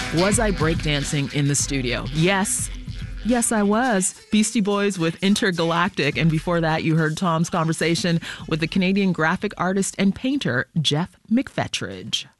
Was I breakdancing in the studio? Yes. Yes, I was. Beastie Boys with Intergalactic. And before that, you heard Tom's conversation with the Canadian graphic artist and painter, Jeff McFetridge.